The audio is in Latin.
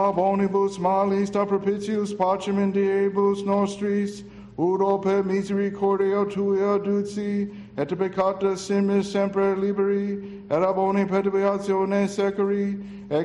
Bonibus malis da propitius pacem in diebus nostris, udo per misericordia tua duci, et peccata simis semper liberi, et ab boni perturbatione securi,